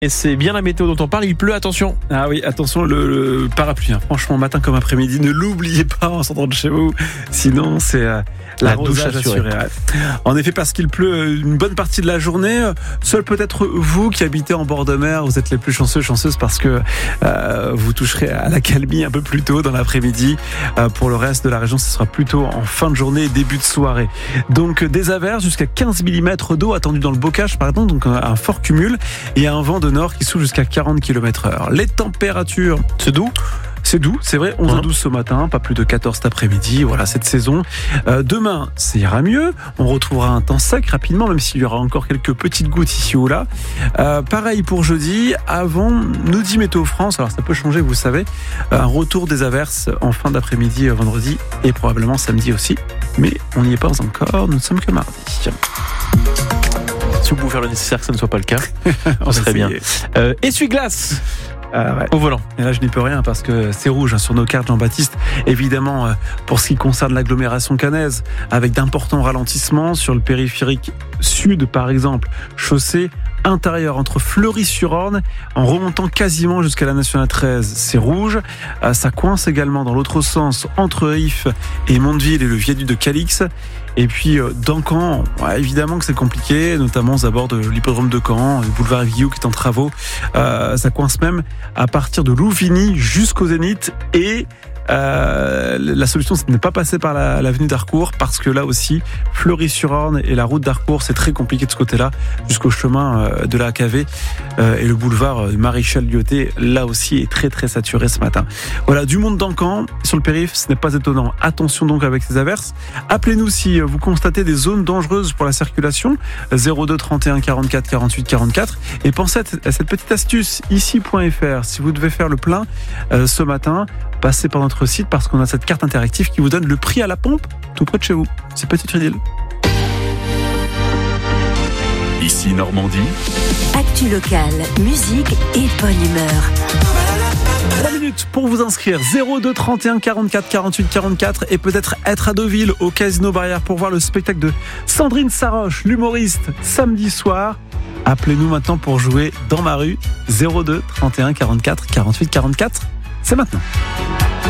Et c'est bien la météo dont on parle, il pleut, attention. Ah oui, attention, le parapluie, franchement, matin comme après-midi, ne l'oubliez pas en sortant de chez vous, sinon c'est la douche assurée. En effet, parce qu'il pleut une bonne partie de la journée, seul peut-être vous qui habitez en bord de mer, vous êtes les plus chanceuses parce que vous toucherez à la calmie un peu plus tôt dans l'après-midi. Pour le reste de la région, ce sera plutôt en fin de journée et début de soirée. Donc des averses jusqu'à 15 mm d'eau attendue dans le bocage, par exemple, donc un fort cumul et un vent de nord qui souffle jusqu'à 40 km/h. Les températures, C'est doux. c'est doux, c'est vrai, 11 à 12 ce matin, pas plus de 14 cet après-midi, voilà cette saison. Demain, ça ira mieux, on retrouvera un temps sec rapidement, même s'il y aura encore quelques petites gouttes ici ou là. Pareil pour jeudi, avant, nous dit Météo France, alors ça peut changer, vous savez, un retour des averses en fin d'après-midi vendredi et probablement samedi aussi, mais on n'y est pas encore, nous ne sommes que mardi. Si vous pouvez faire le nécessaire que ça ne soit pas le cas, on serait bien. Essuie-glace au volant. Et là, je n'y peux rien parce que c'est rouge sur nos cartes, Jean-Baptiste. Évidemment, pour ce qui concerne l'agglomération caennaise, avec d'importants ralentissements sur le périphérique sud, par exemple, chaussée intérieure entre Fleury-sur-Orne, en remontant quasiment jusqu'à la Nationale 13, c'est rouge. Ça coince également dans l'autre sens entre If et Mondeville et le viaduc de Calix. Et puis dans Caen, évidemment que c'est compliqué, notamment aux abords de l'hippodrome de Caen, le boulevard Guillou qui est en travaux. Ça coince même à partir de Louvigny jusqu'au Zénith et la solution, c'est de ne pas passer par l'avenue d'Harcourt parce que là aussi, Fleury-sur-Orne et la route d'Harcourt, c'est très compliqué de ce côté-là jusqu'au chemin de la AKV et le boulevard Maréchal Lyoté, là aussi est très très saturé ce matin. Voilà, du monde dans Caen, sur le périph', ce n'est pas étonnant. Attention donc avec ces averses. Appelez-nous si vous constatez des zones dangereuses pour la circulation, 02 31 44 48 44, et pensez à cette petite astuce ici.fr. Si vous devez faire le plein ce matin, passez par notre site parce qu'on a cette carte interactive qui vous donne le prix à la pompe tout près de chez vous. C'est Petite Idylle. Ici Normandie. Actu locale, musique et bonne humeur. 3 minutes pour vous inscrire, 02 31 44 48 44 et peut-être être à Deauville au Casino Barrière pour voir le spectacle de Sandrine Saroche, l'humoriste, samedi soir. Appelez-nous maintenant pour jouer dans ma rue, 02 31 44 48 44. C'est maintenant.